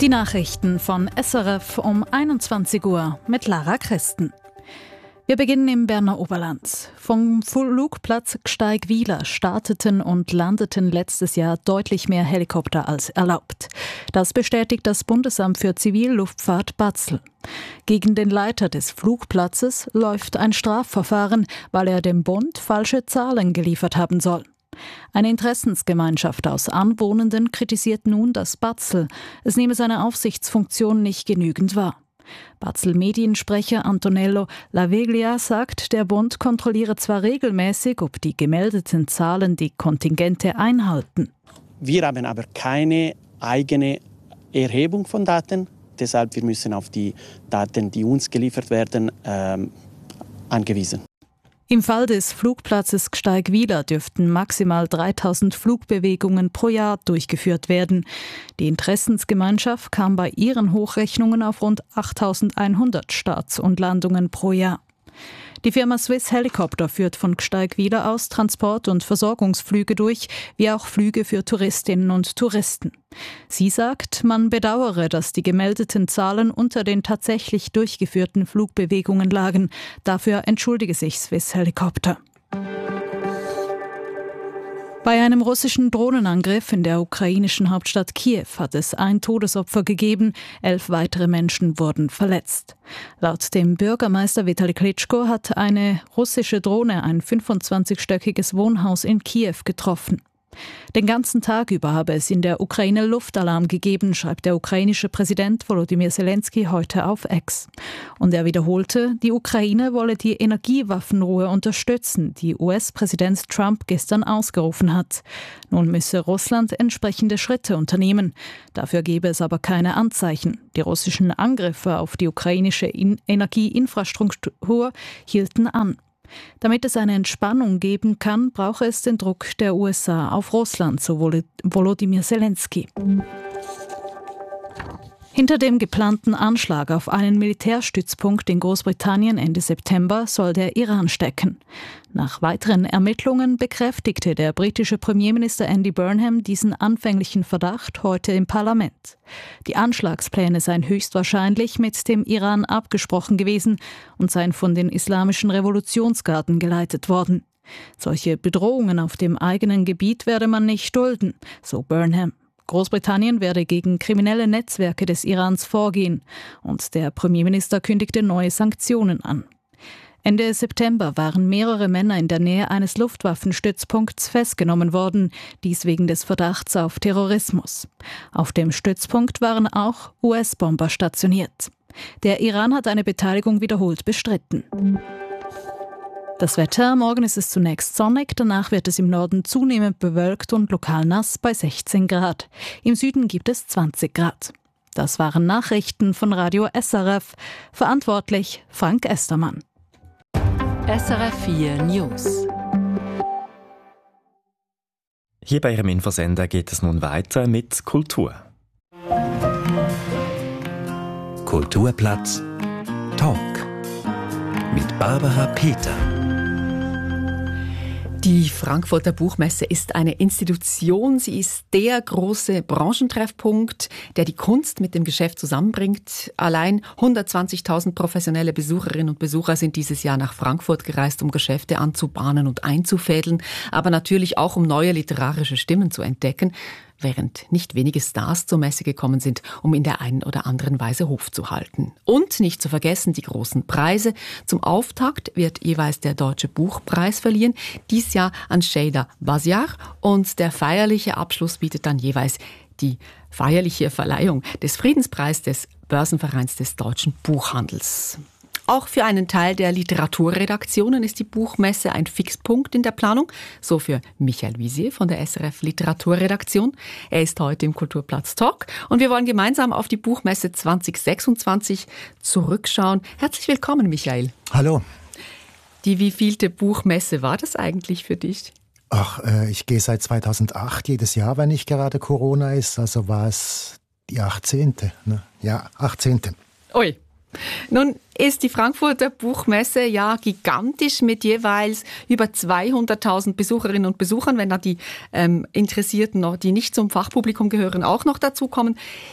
Die Nachrichten von SRF um 21 Uhr mit Lara Christen. Wir beginnen im Berner Oberland. Vom Flugplatz Gsteigwiller starteten und landeten letztes Jahr deutlich mehr Helikopter als erlaubt. Das bestätigt das Bundesamt für Zivilluftfahrt Batzl. Gegen den Leiter des Flugplatzes läuft ein Strafverfahren, weil er dem Bund falsche Zahlen geliefert haben soll. Eine Interessensgemeinschaft aus Anwohnenden kritisiert nun das Batzl. Es nehme seine Aufsichtsfunktion nicht genügend wahr. Batzl-Mediensprecher Antonello Laveglia sagt, der Bund kontrolliere zwar regelmäßig, ob die gemeldeten Zahlen die Kontingente einhalten. Wir haben aber keine eigene Erhebung von Daten. Deshalb wir müssen auf die Daten, die uns geliefert werden, angewiesen. Im Fall des Flugplatzes Gsteigwiller dürften maximal 3000 Flugbewegungen pro Jahr durchgeführt werden. Die Interessensgemeinschaft kam bei ihren Hochrechnungen auf rund 8100 Starts und Landungen pro Jahr. Die Firma Swiss Helicopter führt von Gsteigwiller aus Transport- und Versorgungsflüge durch, wie auch Flüge für Touristinnen und Touristen. Sie sagt, man bedauere, dass die gemeldeten Zahlen unter den tatsächlich durchgeführten Flugbewegungen lagen. Dafür entschuldige sich Swiss Helicopter. Bei einem russischen Drohnenangriff in der ukrainischen Hauptstadt Kiew hat es ein Todesopfer gegeben, 11 weitere Menschen wurden verletzt. Laut dem Bürgermeister Vitali Klitschko hat eine russische Drohne ein 25-stöckiges Wohnhaus in Kiew getroffen. Den ganzen Tag über habe es in der Ukraine Luftalarm gegeben, schreibt der ukrainische Präsident Volodymyr Zelensky heute auf X. Und er wiederholte, die Ukraine wolle die Energiewaffenruhe unterstützen, die US-Präsident Trump gestern ausgerufen hat. Nun müsse Russland entsprechende Schritte unternehmen. Dafür gebe es aber keine Anzeichen. Die russischen Angriffe auf die ukrainische Energieinfrastruktur hielten an. Damit es eine Entspannung geben kann, brauche es den Druck der USA auf Russland, so Volodymyr Zelensky. Hinter dem geplanten Anschlag auf einen Militärstützpunkt in Großbritannien Ende September soll der Iran stecken. Nach weiteren Ermittlungen bekräftigte der britische Premierminister Andy Burnham diesen anfänglichen Verdacht heute im Parlament. Die Anschlagspläne seien höchstwahrscheinlich mit dem Iran abgesprochen gewesen und seien von den islamischen Revolutionsgarden geleitet worden. Solche Bedrohungen auf dem eigenen Gebiet werde man nicht dulden, so Burnham. Großbritannien werde gegen kriminelle Netzwerke des Irans vorgehen und der Premierminister kündigte neue Sanktionen an. Ende September waren mehrere Männer in der Nähe eines Luftwaffenstützpunkts festgenommen worden, dies wegen des Verdachts auf Terrorismus. Auf dem Stützpunkt waren auch US-Bomber stationiert. Der Iran hat eine Beteiligung wiederholt bestritten. Das Wetter: Morgen ist es zunächst sonnig, danach wird es im Norden zunehmend bewölkt und lokal nass bei 16 Grad. Im Süden gibt es 20 Grad. Das waren Nachrichten von Radio SRF. Verantwortlich Frank Estermann. SRF 4 News. Hier bei Ihrem Infosender geht es nun weiter mit Kultur. Kulturplatz Talk mit Barbara Peter. Die Frankfurter Buchmesse ist eine Institution. Sie ist der große Branchentreffpunkt, der die Kunst mit dem Geschäft zusammenbringt. Allein 120.000 professionelle Besucherinnen und Besucher sind dieses Jahr nach Frankfurt gereist, um Geschäfte anzubahnen und einzufädeln, aber natürlich auch, um neue literarische Stimmen zu entdecken, während nicht wenige Stars zur Messe gekommen sind, um in der einen oder anderen Weise Hof zu halten. Und nicht zu vergessen die großen Preise. Zum Auftakt wird jeweils der Deutsche Buchpreis verliehen, dies Jahr an Şeyda Bazyar, und der feierliche Abschluss bietet dann jeweils die feierliche Verleihung des Friedenspreises des Börsenvereins des deutschen Buchhandels. Auch für einen Teil der Literaturredaktionen ist die Buchmesse ein Fixpunkt in der Planung. So für Michael Visier von der SRF Literaturredaktion. Er ist heute im Kulturplatz Talk und wir wollen gemeinsam auf die Buchmesse 2026 zurückschauen. Herzlich willkommen, Michael. Hallo. Die wievielte Buchmesse war das eigentlich für dich? Ach, ich gehe seit 2008 jedes Jahr, wenn nicht gerade Corona ist. Also war es die 18. Ne? Ja, 18. Ui. Nun ist die Frankfurter Buchmesse ja gigantisch mit jeweils über 200.000 Besucherinnen und Besuchern, wenn da die Interessierten, die nicht zum Fachpublikum gehören, auch noch dazukommen.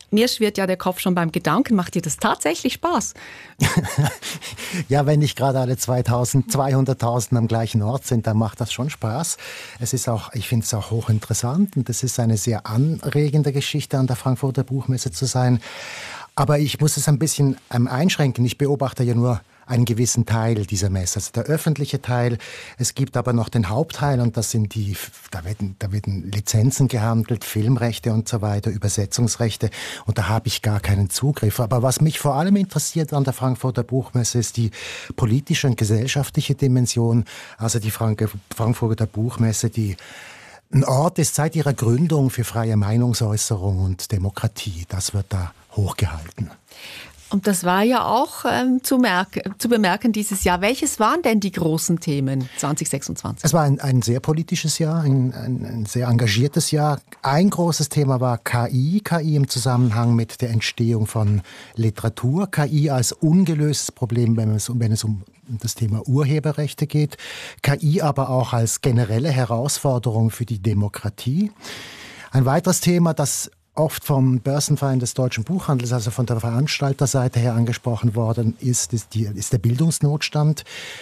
Mir schwirrt ja der Kopf schon beim Gedanken. Macht dir das tatsächlich Spaß? Ja, wenn nicht gerade alle 200.000 am gleichen Ort sind, dann macht das schon Spaß. Ich finde es auch hochinteressant und es ist eine sehr anregende Geschichte, an der Frankfurter Buchmesse zu sein. Aber ich muss es ein bisschen einschränken. Ich beobachte ja nur einen gewissen Teil dieser Messe, also der öffentliche Teil. Es gibt aber noch den Hauptteil und das sind da werden Lizenzen gehandelt, Filmrechte und so weiter, Übersetzungsrechte und da habe ich gar keinen Zugriff. Aber was mich vor allem interessiert an der Frankfurter Buchmesse ist die politische und gesellschaftliche Dimension, also die Frankfurter Buchmesse, die ein Ort ist seit ihrer Gründung für freie Meinungsäußerung und Demokratie. Das wird da hochgehalten. Und das war ja auch zu bemerken dieses Jahr. Welches waren denn die großen Themen 2026? Es war ein sehr politisches Jahr, ein sehr engagiertes Jahr. Ein großes Thema war KI im Zusammenhang mit der Entstehung von Literatur. KI als ungelöstes Problem, wenn es um das Thema Urheberrechte geht. KI aber auch als generelle Herausforderung für die Demokratie. Ein weiteres Thema, das oft vom Börsenverein des deutschen Buchhandels, also von der Veranstalterseite her angesprochen worden ist der Bildungsnotstand.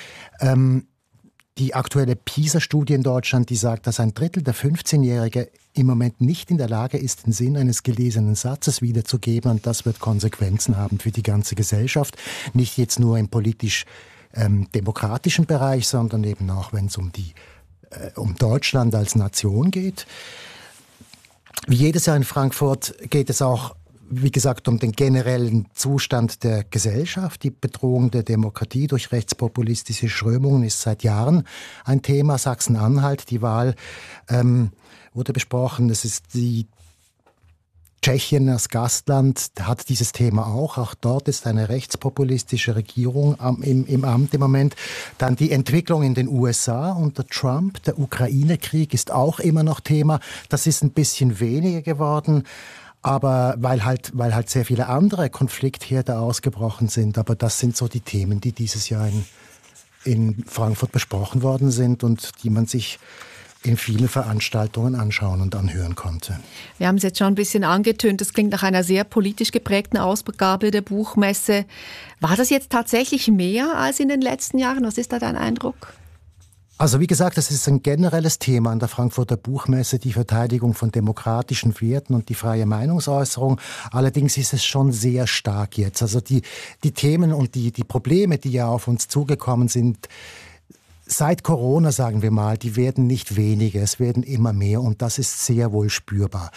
Die aktuelle PISA-Studie in Deutschland, die sagt, dass ein Drittel der 15-Jährigen im Moment nicht in der Lage ist, den Sinn eines gelesenen Satzes wiederzugeben. Und das wird Konsequenzen haben für die ganze Gesellschaft. Nicht jetzt nur im politisch-demokratischen Bereich, sondern eben auch, wenn es um Deutschland als Nation geht. Wie jedes Jahr in Frankfurt geht es auch, wie gesagt, um den generellen Zustand der Gesellschaft. Die Bedrohung der Demokratie durch rechtspopulistische Strömungen ist seit Jahren ein Thema. Sachsen-Anhalt, die Wahl wurde besprochen. Es ist die Tschechien als Gastland hat dieses Thema auch. Auch dort ist eine rechtspopulistische Regierung im Amt im Moment. Dann die Entwicklung in den USA unter Trump. Der Ukraine-Krieg ist auch immer noch Thema. Das ist ein bisschen weniger geworden, aber weil halt sehr viele andere Konfliktherde ausgebrochen sind. Aber das sind so die Themen, die dieses Jahr in Frankfurt besprochen worden sind und die man sich in vielen Veranstaltungen anschauen und anhören konnte. Wir haben es jetzt schon ein bisschen angetönt, das klingt nach einer sehr politisch geprägten Ausgabe der Buchmesse. War das jetzt tatsächlich mehr als in den letzten Jahren? Was ist da dein Eindruck? Also wie gesagt, das ist ein generelles Thema an der Frankfurter Buchmesse, die Verteidigung von demokratischen Werten und die freie Meinungsäußerung. Allerdings ist es schon sehr stark jetzt. Also die Themen und die Probleme, die ja auf uns zugekommen sind, seit Corona, sagen wir mal, die werden nicht weniger, es werden immer mehr und das ist sehr wohl spürbar.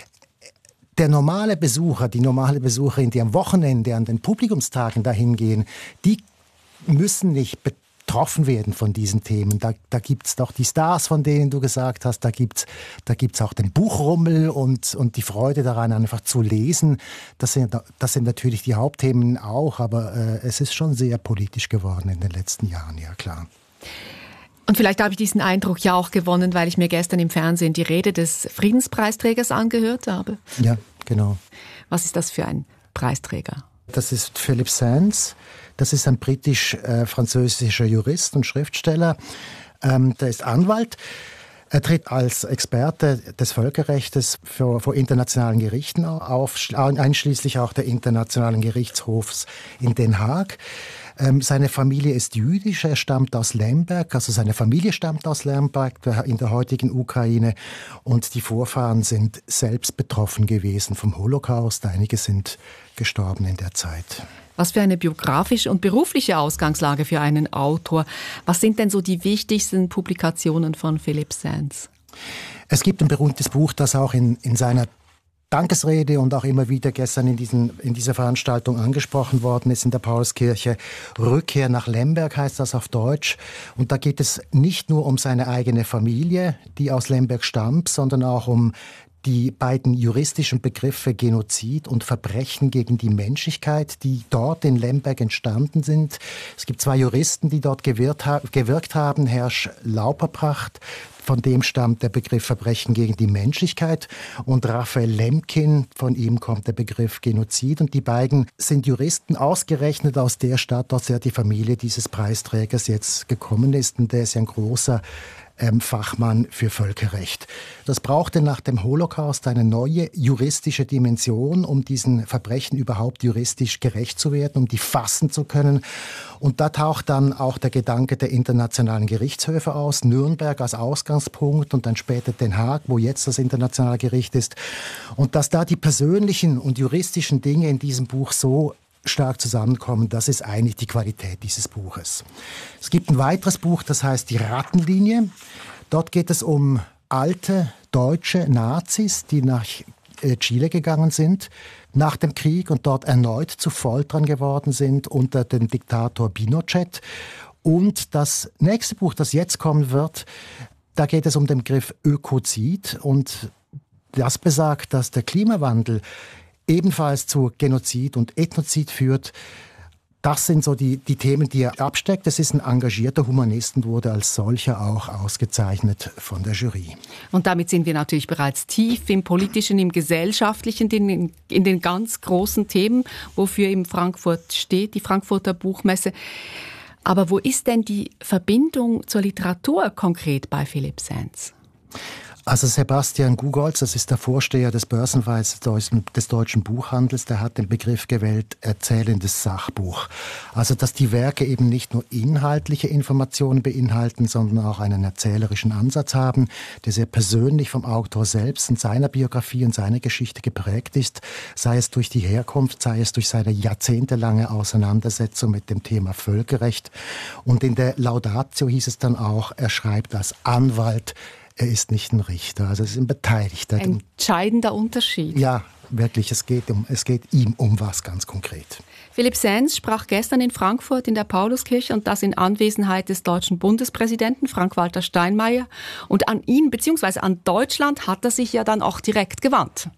Der normale Besucher, die normale Besucherin, die am Wochenende an den Publikumstagen dahin gehen, die müssen nicht betroffen werden von diesen Themen. Da gibt es doch die Stars, von denen du gesagt hast, da gibt's auch den Buchrummel und die Freude daran, einfach zu lesen. Das sind natürlich die Hauptthemen auch, aber es ist schon sehr politisch geworden in den letzten Jahren, ja klar. Und vielleicht habe ich diesen Eindruck ja auch gewonnen, weil ich mir gestern im Fernsehen die Rede des Friedenspreisträgers angehört habe. Ja, genau. Was ist das für ein Preisträger? Das ist Philip Sands. Das ist ein britisch-französischer Jurist und Schriftsteller. Der ist Anwalt. Er tritt als Experte des Völkerrechts vor internationalen Gerichten auf, einschließlich auch der Internationalen Gerichtshofs in Den Haag. Seine Familie ist jüdisch, er stammt aus Lemberg, also seine Familie stammt aus Lemberg in der heutigen Ukraine und die Vorfahren sind selbst betroffen gewesen vom Holocaust. Einige sind gestorben in der Zeit. Was für eine biografische und berufliche Ausgangslage für einen Autor. Was sind denn so die wichtigsten Publikationen von Philip Sands? Es gibt ein berühmtes Buch, das auch in seiner Dankesrede und auch immer wieder gestern in dieser Veranstaltung angesprochen worden ist in der Paulskirche. Rückkehr nach Lemberg heißt das auf Deutsch. Und da geht es nicht nur um seine eigene Familie, die aus Lemberg stammt, sondern auch um die beiden juristischen Begriffe Genozid und Verbrechen gegen die Menschlichkeit, die dort in Lemberg entstanden sind. Es gibt zwei Juristen, die dort gewirkt haben. Hersch Lauperpracht, von dem stammt der Begriff Verbrechen gegen die Menschlichkeit, und Raphael Lemkin, von ihm kommt der Begriff Genozid. Und die beiden sind Juristen, ausgerechnet aus der Stadt, aus der die Familie dieses Preisträgers jetzt gekommen ist. Und der ist ja ein großer Fachmann für Völkerrecht. Das brauchte nach dem Holocaust eine neue juristische Dimension, um diesen Verbrechen überhaupt juristisch gerecht zu werden, um die fassen zu können. Und da taucht dann auch der Gedanke der internationalen Gerichtshöfe aus, Nürnberg als Ausgangspunkt und dann später Den Haag, wo jetzt das internationale Gericht ist. Und dass da die persönlichen und juristischen Dinge in diesem Buch so stark zusammenkommen, das ist eigentlich die Qualität dieses Buches. Es gibt ein weiteres Buch, das heißt Die Rattenlinie. Dort geht es um alte deutsche Nazis, die nach Chile gegangen sind nach dem Krieg und dort erneut zu Folterern geworden sind unter dem Diktator Pinochet. Und das nächste Buch, das jetzt kommen wird, da geht es um den Begriff Ökozid und das besagt, dass der Klimawandel ebenfalls zu Genozid und Ethnozid führt. Das sind so die Themen, die er absteckt. Es ist ein engagierter Humanist und wurde als solcher auch ausgezeichnet von der Jury. Und damit sind wir natürlich bereits tief im Politischen, im Gesellschaftlichen, in den ganz großen Themen, wofür eben Frankfurt steht, die Frankfurter Buchmesse. Aber wo ist denn die Verbindung zur Literatur konkret bei Philipp Sands? Also Sebastian Gugolz, das ist der Vorsteher des Börsenvereins des Deutschen Buchhandels, der hat den Begriff gewählt, erzählendes Sachbuch. Also dass die Werke eben nicht nur inhaltliche Informationen beinhalten, sondern auch einen erzählerischen Ansatz haben, der sehr persönlich vom Autor selbst und seiner Biografie und seiner Geschichte geprägt ist, sei es durch die Herkunft, sei es durch seine jahrzehntelange Auseinandersetzung mit dem Thema Völkerrecht. Und in der Laudatio hieß es dann auch, er schreibt als Anwalt, er ist nicht ein Richter, also es ist ein Beteiligter. Entscheidender Unterschied. Ja, wirklich, es geht ihm um was ganz konkret. Philipp Sands sprach gestern in Frankfurt in der Pauluskirche und das in Anwesenheit des deutschen Bundespräsidenten Frank-Walter Steinmeier. Und an ihn bzw. an Deutschland hat er sich ja dann auch direkt gewandt.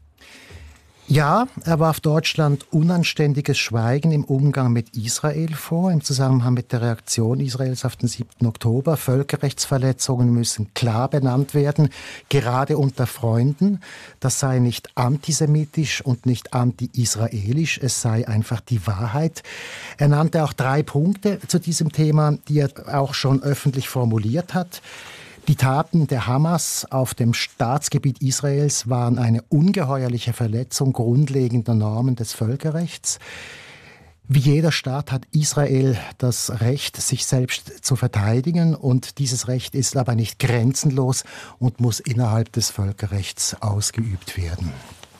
Ja, er warf Deutschland unanständiges Schweigen im Umgang mit Israel vor, im Zusammenhang mit der Reaktion Israels auf den 7. Oktober. Völkerrechtsverletzungen müssen klar benannt werden, gerade unter Freunden. Das sei nicht antisemitisch und nicht anti-israelisch, es sei einfach die Wahrheit. Er nannte auch 3 Punkte zu diesem Thema, die er auch schon öffentlich formuliert hat. Die Taten der Hamas auf dem Staatsgebiet Israels waren eine ungeheuerliche Verletzung grundlegender Normen des Völkerrechts. Wie jeder Staat hat Israel das Recht, sich selbst zu verteidigen. Und dieses Recht ist aber nicht grenzenlos und muss innerhalb des Völkerrechts ausgeübt werden.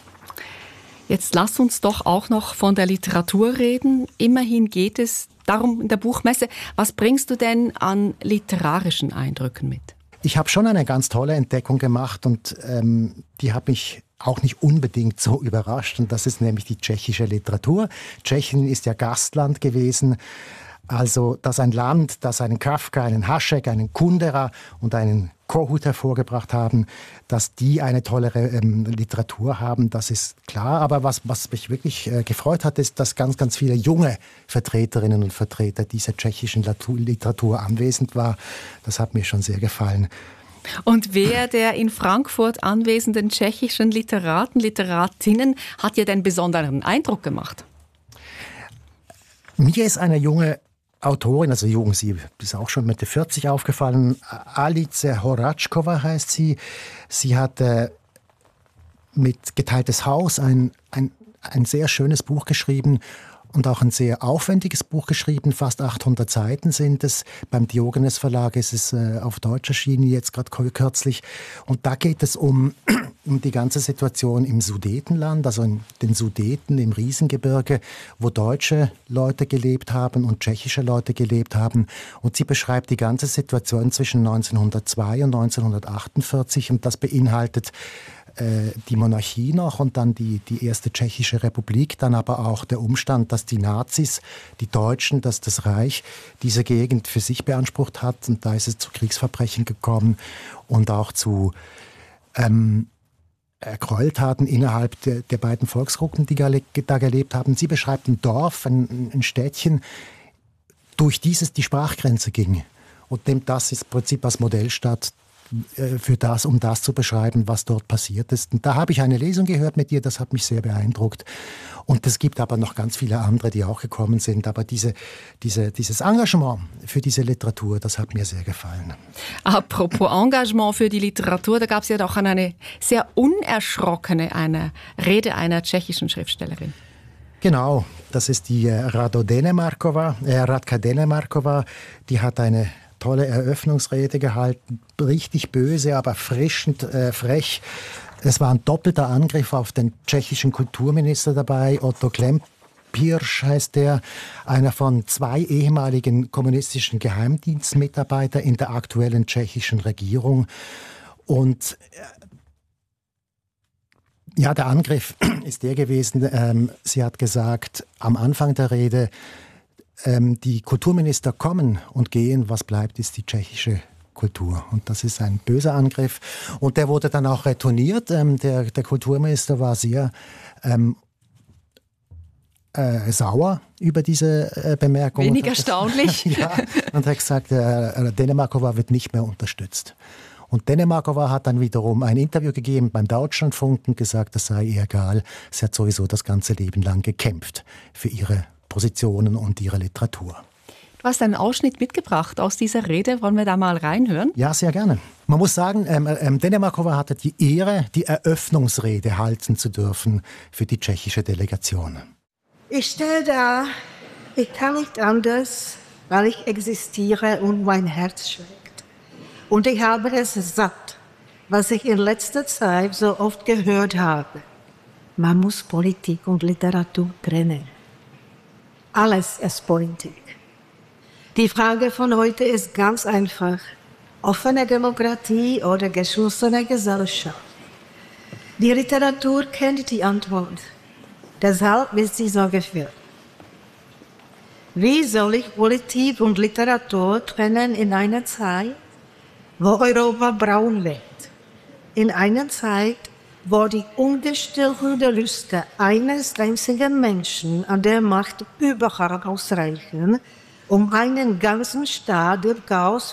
Jetzt lass uns doch auch noch von der Literatur reden. Immerhin geht es darum in der Buchmesse. Was bringst du denn an literarischen Eindrücken mit? Ich habe schon eine ganz tolle Entdeckung gemacht und die hat mich auch nicht unbedingt so überrascht. Und das ist nämlich die tschechische Literatur. Tschechien ist ja Gastland gewesen. Also, dass ein Land, das einen Kafka, einen Hašek, einen Kundera und einen Kohut hervorgebracht haben, dass die eine tolle Literatur haben, das ist klar. Aber was mich wirklich gefreut hat, ist, dass ganz, ganz viele junge Vertreterinnen und Vertreter dieser tschechischen Literatur anwesend war. Das hat mir schon sehr gefallen. Und wer der in Frankfurt anwesenden tschechischen Literaten, Literatinnen hat dir den besonderen Eindruck gemacht? Mir ist eine junge Autorin, also jung, sie ist auch schon Mitte 40 aufgefallen. Alice Horačková heißt sie. Sie hat mit Geteiltes Haus ein sehr schönes Buch geschrieben und auch ein sehr aufwendiges Buch geschrieben. Fast 800 Seiten sind es. Beim Diogenes Verlag ist es auf Deutsch erschienen, jetzt gerade kürzlich. Und da geht es um die ganze Situation im Sudetenland, also in den Sudeten im Riesengebirge, wo deutsche Leute gelebt haben und tschechische Leute gelebt haben. Und sie beschreibt die ganze Situation zwischen 1902 und 1948 und das beinhaltet die Monarchie noch und dann die erste tschechische Republik, dann aber auch der Umstand, dass die Nazis, die Deutschen, dass das Reich diese Gegend für sich beansprucht hat und da ist es zu Kriegsverbrechen gekommen und auch zu Gräueltaten innerhalb der beiden Volksgruppen, die da gelebt haben. Sie beschreibt ein Dorf, ein Städtchen, durch dieses die Sprachgrenze ging und nimmt das im Prinzip als Modellstadt um das zu beschreiben, was dort passiert ist. Und da habe ich eine Lesung gehört mit dir, das hat mich sehr beeindruckt. Und es gibt aber noch ganz viele andere, die auch gekommen sind. Aber dieses Engagement für diese Literatur, das hat mir sehr gefallen. Apropos Engagement für die Literatur, da gab es ja doch eine sehr unerschrockene Rede einer tschechischen Schriftstellerin. Genau, das ist die Radka Denemarkova. Die hat eine tolle Eröffnungsrede gehalten, richtig böse, aber erfrischend frech. Es war ein doppelter Angriff auf den tschechischen Kulturminister dabei, Otto Klempisch heißt der, einer von 2 ehemaligen kommunistischen Geheimdienstmitarbeitern in der aktuellen tschechischen Regierung. Und ja, der Angriff ist der gewesen, sie hat gesagt, am Anfang der Rede, die Kulturminister kommen und gehen, was bleibt, ist die tschechische Kultur. Und das ist ein böser Angriff. Und der wurde dann auch retourniert. Der Kulturminister war sehr sauer über diese Bemerkung. Wenig erstaunlich. Ja, und hat gesagt, Denemarkova wird nicht mehr unterstützt. Und Denemarkova hat dann wiederum ein Interview gegeben beim Deutschlandfunk und gesagt, das sei ihr egal. Sie hat sowieso das ganze Leben lang gekämpft für ihre Positionen und ihre Literatur. Du hast einen Ausschnitt mitgebracht aus dieser Rede. Wollen wir da mal reinhören? Ja, sehr gerne. Man muss sagen, Denemarkova hatte die Ehre, die Eröffnungsrede halten zu dürfen für die tschechische Delegation. Ich stehe da, ich kann nicht anders, weil ich existiere und mein Herz schlägt. Und ich habe es satt, was ich in letzter Zeit so oft gehört habe. Man muss Politik und Literatur trennen. Alles ist Politik. Die Frage von heute ist ganz einfach. Offene Demokratie oder geschlossene Gesellschaft? Die Literatur kennt die Antwort. Deshalb ist sie so geführt. Wie soll ich Politik und Literatur trennen in einer Zeit, wo Europa braun wird? In einer Zeit, wo die ungestillten Lüste eines einzigen Menschen an der Macht überhaupt ausreichen, um einen ganzen Staat durchaus